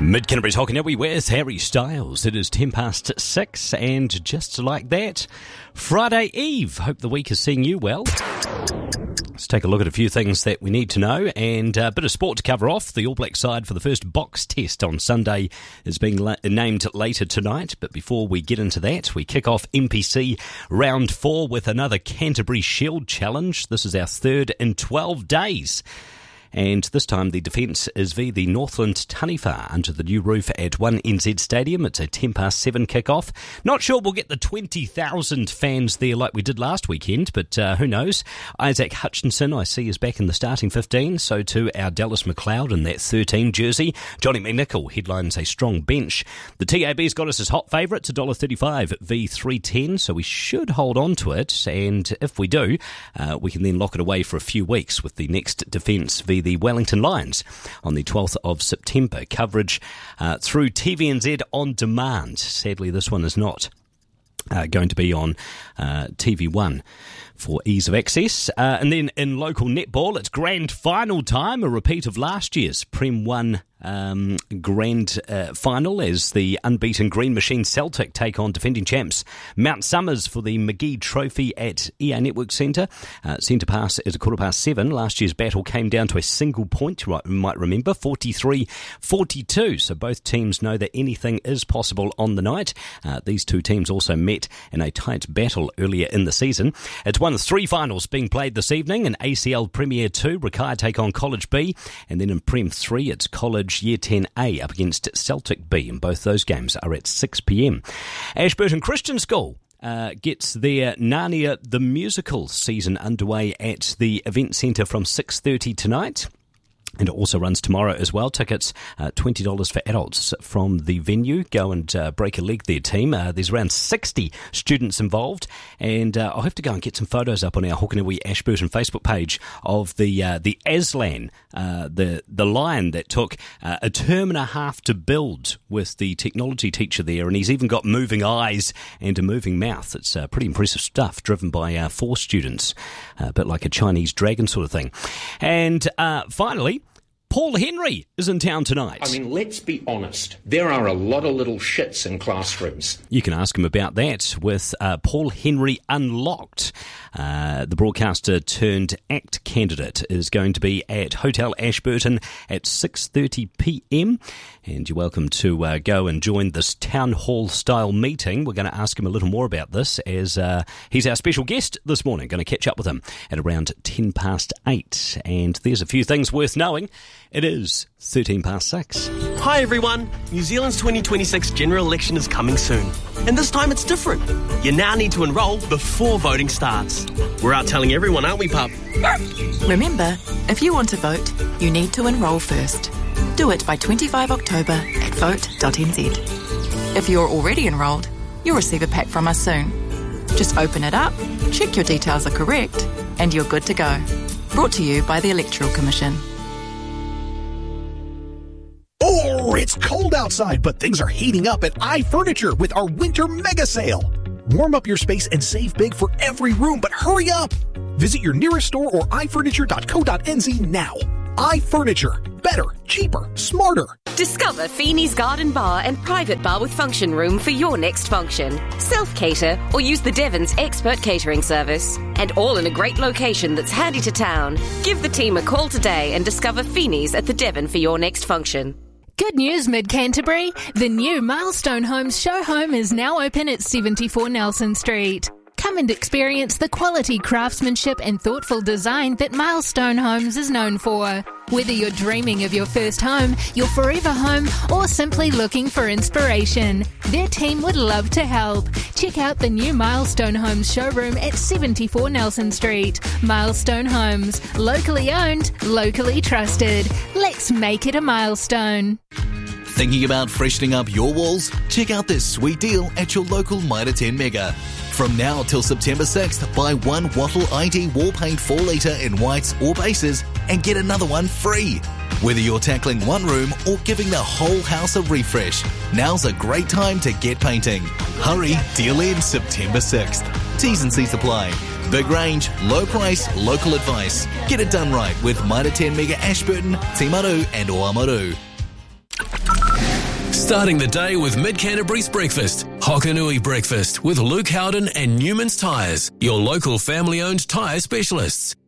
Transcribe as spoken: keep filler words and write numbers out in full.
Mid-Canterbury's Hockey Network with Harry Styles. It is ten past six, and just like that, Friday Eve. Hope the week is seeing you well. Let's take a look at a few things that we need to know, and a bit of sport to cover off. The All Black side for the first box test on Sunday is being la- named later tonight, but before we get into that, we kick off M P C round four with another Canterbury Shield Challenge. This is our third in twelve days. And this time the defence is via the Northland Taniwha under the new roof at one N Z Stadium. It's a ten past seven kick-off. Not sure we'll get the twenty thousand fans there like we did last weekend, but uh, who knows. Isaac Hutchinson, I see, is back in the starting fifteen. So too our Dallas McLeod in that thirteen jersey. Johnny McNichol headlines a strong bench. The T A B's got us as hot favourites, one dollar thirty-five v three ten, so we should hold on to it. And if we do, uh, we can then lock it away for a few weeks with the next defence via the Wellington Lions on the twelfth of September. Coverage uh, through T V N Z on demand. Sadly, this one is not uh, going to be on uh, T V one for ease of access. Uh, and then in local netball, it's grand final time, a repeat of last year's Prem one Um, grand uh, final as the unbeaten Green Machine Celtic take on defending champs Mount Summers for the McGee Trophy at E A Network Centre. Uh, Centre pass is a quarter past seven. Last year's battle came down to a single point, you might remember, forty-three forty-two. So both teams know that anything is possible on the night. Uh, these two teams also met in a tight battle earlier in the season. It's one of three finals being played this evening. In A C L Premier two, Rakaia take on College B, and then in Prem three, it's College Year ten A up against Celtic B, and both those games are at six p.m. Ashburton Christian School uh, gets their Narnia the Musical season underway at the Event Centre from six thirty tonight. And it also runs tomorrow as well. Tickets, uh, twenty dollars for adults from the venue. Go and uh, break a leg there, team. Uh, there's around sixty students involved. And uh, I'll have to go and get some photos up on our Hokanui Ashburton Facebook page of the uh, the Aslan, uh, the, the lion that took uh, a term and a half to build with the technology teacher there. And he's even got moving eyes and a moving mouth. It's uh, pretty impressive stuff, driven by uh, four students. Uh, a bit like a Chinese dragon sort of thing. And uh, finally, Paul Henry is in town tonight. I mean, let's be honest. There are a lot of little shits in classrooms. You can ask him about that with uh, Paul Henry Unlocked. Uh, the broadcaster turned ACT candidate is going to be at Hotel Ashburton at six thirty p.m. And you're welcome to uh, go and join this town hall style meeting. We're going to ask him a little more about this as uh, he's our special guest this morning. Going to catch up with him at around ten past eight. And there's a few things worth knowing. It is thirteen past six. Hi everyone. New Zealand's twenty twenty-six general election is coming soon. And this time it's different. You now need to enrol before voting starts. We're out telling everyone, aren't we, pup? Remember, if you want to vote, you need to enrol first. Do it by twenty-fifth of October at vote dot n z. If you're already enrolled, you'll receive a pack from us soon. Just open it up, check your details are correct, and you're good to go. Brought to you by the Electoral Commission. Oh, it's cold outside, but things are heating up at iFurniture with our winter mega sale. Warm up your space and save big for every room, but hurry up! Visit your nearest store or i furniture dot co dot n z now. iFurniture. Better, cheaper, smarter. Discover Feeney's Garden Bar and private bar with function room for your next function. Self-cater or use the Devon's expert catering service. And all in a great location that's handy to town. Give the team a call today and discover Feeney's at the Devon for your next function. Good news, Mid-Canterbury. The new Milestone Homes show home is now open at seventy-four Nelson Street. Come and experience the quality craftsmanship and thoughtful design that Milestone Homes is known for. Whether you're dreaming of your first home, your forever home, or simply looking for inspiration, their team would love to help. Check out the new Milestone Homes showroom at seventy-four Nelson Street. Milestone Homes, locally owned, locally trusted. Let's make it a milestone. Thinking about freshening up your walls? Check out this sweet deal at your local Mitre ten Mega. From now till September sixth, buy one Wattle I D wall paint four litre in whites or bases and get another one free. Whether you're tackling one room or giving the whole house a refresh, now's a great time to get painting. Hurry, deal ends September sixth. T's and C's apply. Big range, low price, local advice. Get it done right with Mitre ten Mega Ashburton, Timaru and Oamaru. Starting the day with Mid-Canterbury's breakfast. Hokanui Breakfast with Luke Howden and Newman's Tyres, your local family-owned tyre specialists.